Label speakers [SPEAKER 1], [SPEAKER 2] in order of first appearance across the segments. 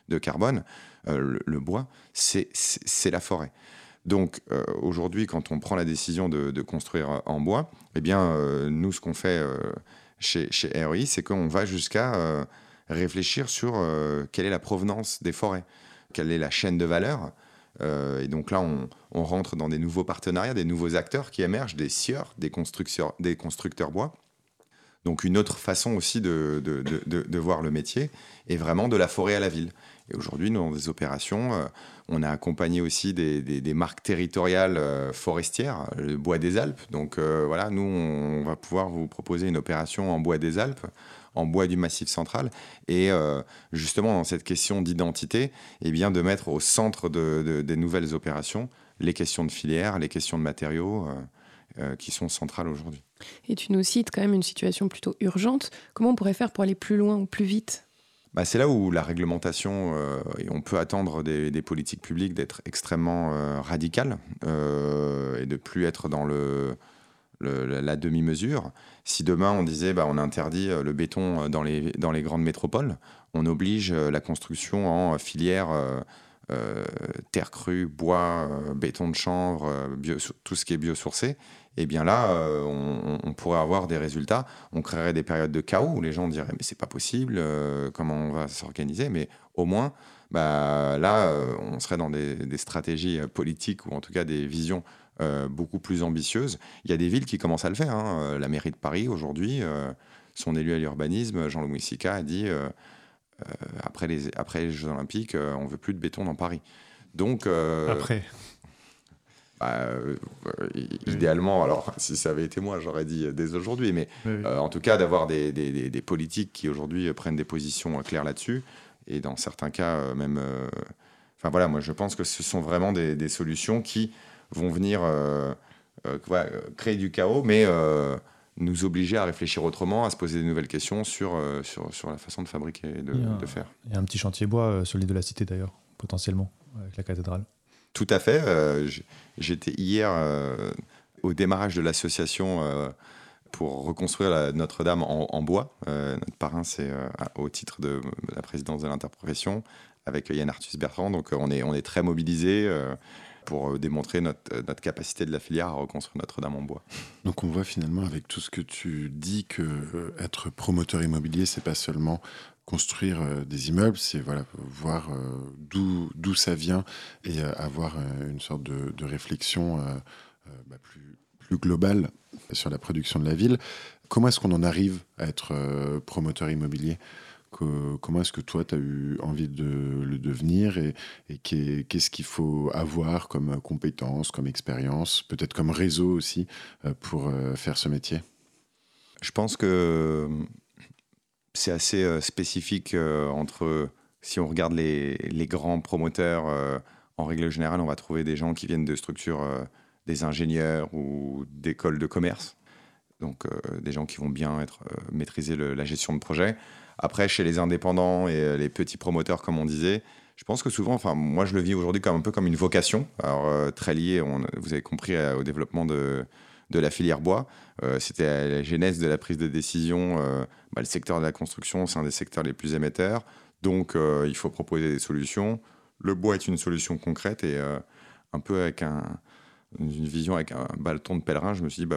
[SPEAKER 1] de carbone, le bois, c'est la forêt. Donc aujourd'hui, quand on prend la décision de construire en bois, eh bien, nous, ce qu'on fait chez REI, c'est qu'on va jusqu'à réfléchir sur quelle est la provenance des forêts, quelle est la chaîne de valeur. Et donc là, on rentre dans des nouveaux partenariats, des nouveaux acteurs qui émergent, des scieurs, des constructeurs bois. Donc une autre façon aussi de voir le métier est vraiment de la forêt à la ville. Et aujourd'hui, dans des opérations, on a accompagné aussi des marques territoriales forestières, le Bois des Alpes. Donc voilà, nous, on va pouvoir vous proposer une opération en Bois des Alpes, en bois du Massif central. Et justement, dans cette question d'identité, eh bien, de mettre au centre des nouvelles opérations les questions de filière, les questions de matériaux qui sont centrales aujourd'hui.
[SPEAKER 2] Et tu nous cites quand même une situation plutôt urgente. Comment on pourrait faire pour aller plus loin ou plus vite ?
[SPEAKER 1] C'est là où la réglementation, et on peut attendre des politiques publiques d'être extrêmement radicales et de plus être dans la demi-mesure. Si demain on disait on interdit le béton dans les grandes métropoles, on oblige la construction en filière terre crue, bois, béton de chanvre, tout ce qui est biosourcé, et bien là, on pourrait avoir des résultats. On créerait des périodes de chaos où les gens diraient mais c'est pas possible, comment on va s'organiser. Mais au moins, là, on serait dans des stratégies politiques ou en tout cas des visions beaucoup plus ambitieuses. Il y a des villes qui commencent à le faire. Hein. La mairie de Paris aujourd'hui, son élu à l'urbanisme, Jean-Louis Mujica, a dit après les Jeux Olympiques, on veut plus de béton dans Paris. Donc
[SPEAKER 3] après.
[SPEAKER 1] Idéalement, alors si ça avait été moi, j'aurais dit dès aujourd'hui, mais
[SPEAKER 3] Oui.
[SPEAKER 1] en tout cas d'avoir des politiques qui aujourd'hui prennent des positions claires là-dessus, et dans certains cas même... voilà, moi je pense que ce sont vraiment des solutions qui vont venir créer du chaos, mais nous obliger à réfléchir autrement, à se poser des nouvelles questions sur la façon de fabriquer et de faire.
[SPEAKER 3] Il y a un petit chantier bois sur l'île de la Cité d'ailleurs, potentiellement, avec la cathédrale.
[SPEAKER 1] Tout à fait. J'étais hier au démarrage de l'association pour reconstruire Notre-Dame en bois. Notre parrain, c'est au titre de la présidence de l'interprofession avec Yann Arthus Bertrand. Donc on est très mobilisés pour démontrer notre capacité de la filière à reconstruire Notre-Dame en bois.
[SPEAKER 4] Donc on voit finalement avec tout ce que tu dis que être promoteur immobilier, c'est pas seulement construire des immeubles, c'est voir d'où ça vient et avoir une sorte de réflexion plus globale sur la production de la ville. Comment est-ce qu'on en arrive à être promoteur immobilier ? Comment est-ce que toi, tu as eu envie de le devenir et qu'est-ce qu'il faut avoir comme compétences, comme expérience, peut-être comme réseau aussi pour faire ce métier ?
[SPEAKER 1] Je pense que c'est assez spécifique entre... Si on regarde les grands promoteurs, en règle générale, on va trouver des gens qui viennent de structures, des ingénieurs ou d'écoles de commerce. Donc des gens qui vont bien maîtriser la gestion de projet. Après, chez les indépendants et les petits promoteurs, comme on disait, je pense que souvent, moi je le vis aujourd'hui un peu comme une vocation. Alors très lié, vous avez compris, au développement de la filière bois. C'était à la genèse de la prise de décision. Le secteur de la construction, c'est un des secteurs les plus émetteurs. Donc il faut proposer des solutions. Le bois est une solution concrète et un peu avec une vision avec un bâton de pèlerin, je me suis dit,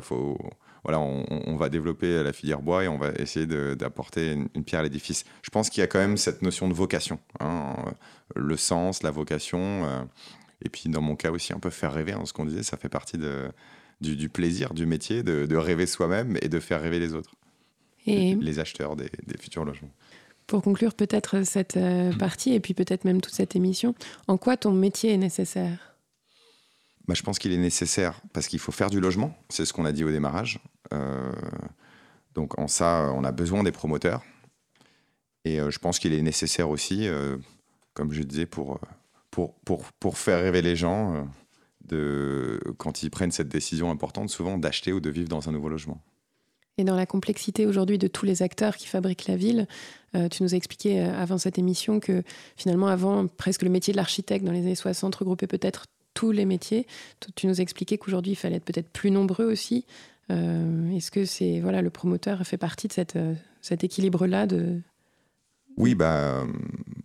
[SPEAKER 1] on va développer la filière bois et on va essayer d'apporter une pierre à l'édifice. Je pense qu'il y a quand même cette notion de vocation, le sens, la vocation, et puis dans mon cas aussi un peu faire rêver, ce qu'on disait, ça fait partie du plaisir du métier, de rêver soi-même et de faire rêver les autres, et les acheteurs des futurs logements.
[SPEAKER 2] Pour conclure peut-être cette partie et puis peut-être même toute cette émission, en quoi ton métier est nécessaire ?
[SPEAKER 1] Je pense qu'il est nécessaire parce qu'il faut faire du logement, c'est ce qu'on a dit au démarrage. Donc en ça, on a besoin des promoteurs. Et je pense qu'il est nécessaire aussi, comme je disais, pour faire rêver les gens, quand ils prennent cette décision importante, souvent d'acheter ou de vivre dans un nouveau logement.
[SPEAKER 2] Et dans la complexité aujourd'hui de tous les acteurs qui fabriquent la ville, tu nous as expliqué avant cette émission que finalement, avant, presque le métier de l'architecte dans les années 60 regroupait peut-être tous les métiers. Tu nous as expliqué qu'aujourd'hui, il fallait être peut-être plus nombreux aussi. Est-ce que le promoteur fait partie de cet équilibre-là
[SPEAKER 1] Oui,